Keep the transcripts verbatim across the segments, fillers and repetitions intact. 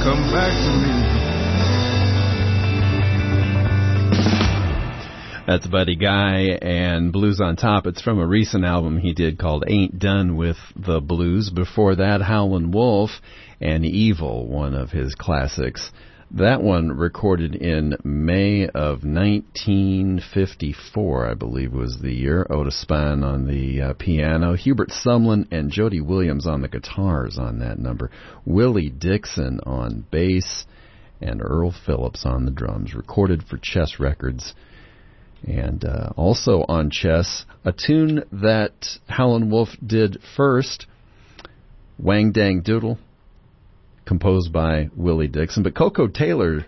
come back to me. That's Buddy Guy and Blues on Top. It's from a recent album he did called Ain't Done With the Blues. Before that, Howlin' Wolf and Evil, one of his classics. That one recorded in May of nineteen fifty-four, I believe was the year. Otis Spann on the uh, piano, Hubert Sumlin and Jody Williams on the guitars on that number, Willie Dixon on bass, and Earl Phillips on the drums. Recorded for Chess Records. And uh, also on Chess, a tune that Howlin' Wolf did first, Wang Dang Doodle, composed by Willie Dixon. But Coco Taylor,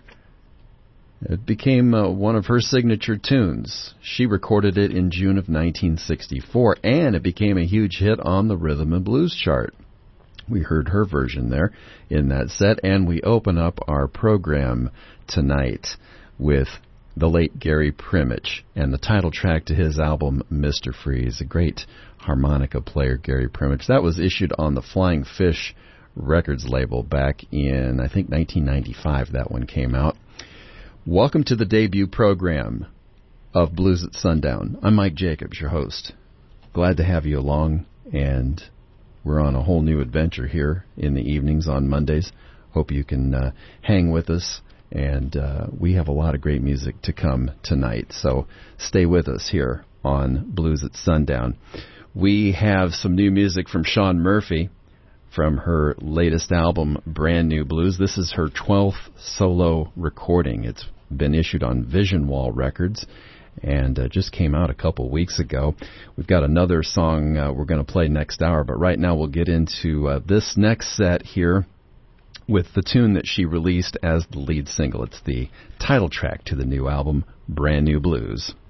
it became uh, one of her signature tunes. She recorded it in June of nineteen sixty-four, and it became a huge hit on the Rhythm and Blues chart. We heard her version there in that set, and we open up our program tonight with the late Gary Primich, and the title track to his album, Mister Freeze, a great harmonica player, Gary Primich. That was issued on the Flying Fish Records label back in, I think, nineteen ninety-five, that one came out. Welcome to the debut program of Blues at Sundown. I'm Mike Jacobs, your host. Glad to have you along, and we're on a whole new adventure here in the evenings on Mondays. Hope you can uh, hang with us. And uh, we have a lot of great music to come tonight, so stay with us here on Blues at Sundown. We have some new music from Shawn Murphy from her latest album, Brand New Blues. This is her twelfth solo recording. It's been issued on Vision Wall Records and uh, just came out a couple weeks ago. We've got another song uh, we're going to play next hour, but right now we'll get into uh, this next set here with the tune that she released as the lead single. It's the title track to the new album, Brand New Blues.